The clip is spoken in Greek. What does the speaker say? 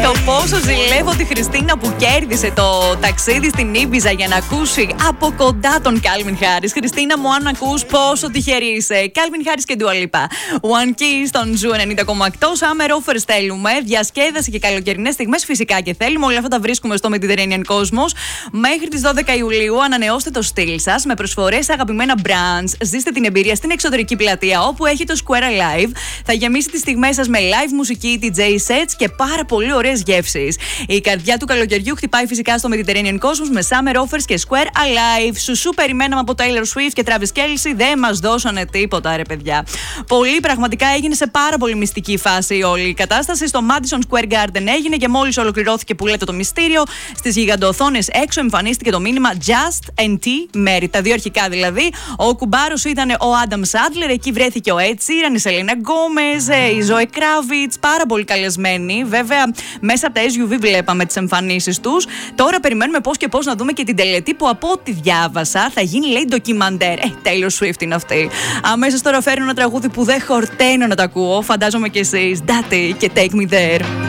Το πόσο ζηλεύω τη Χριστίνα που κέρδισε το ταξίδι στην Ήμπιζα για να ακούσει από κοντά τον Κάλβιν Χάρις. Χριστίνα μου, αν ακούς, πόσο τυχερή είσαι. Κάλβιν Χάρις και Dua Lipa. One Key στον Ζου 90,8. Summer offers θέλουμε. Διασκέδαση και καλοκαιρινές στιγμές φυσικά και θέλουμε. Όλα αυτά τα βρίσκουμε στο Mediterranean Cosmos. Μέχρι τις 12 Ιουλίου ανανεώστε το στυλ σας με προσφορές σε αγαπημένα brands. Ζήστε την εμπειρία στην εξωτερική πλατεία όπου έχει το Square Alive. Θα γεμίσει τις στιγμές σας με live μουσική, DJ sets και πάρα πολύ ωραίες γεύσεις. Η καρδιά του καλοκαιριού χτυπάει φυσικά στο Mediterranean Cosmos με Summer Offers και Square Alive. Σουσού περιμέναμε από Taylor Swift και Travis Kelce, δεν μας δώσανε τίποτα, ρε παιδιά. Πολύ πραγματικά έγινε σε πάρα πολύ μυστική φάση όλη η κατάσταση. Στο Madison Square Garden έγινε και μόλις ολοκληρώθηκε που λέτε το μυστήριο, στις γιγαντοοθόνες έξω εμφανίστηκε το μήνυμα Just and T Mary. Τα δύο αρχικά δηλαδή. Ο κουμπάρος ήταν ο Adam Sandler, εκεί βρέθηκε ο Ed Sheeran, η Selena Gomez, η Zoe Kravitz, πάρα πολύ καλεσμένοι. Βέβαια, μέσα από τα SUV βλέπαμε τις εμφανίσεις τους. Τώρα περιμένουμε πώς και πώς να δούμε και την τελετή που από ό,τι διάβασα θα γίνει, λέει, ντοκιμαντέρ. Taylor Swift είναι αυτή. Αμέσως τώρα φέρνω ένα τραγούδι που δεν χορταίνω να το ακούω. Φαντάζομαι κι εσείς. Daddy και Take Me There.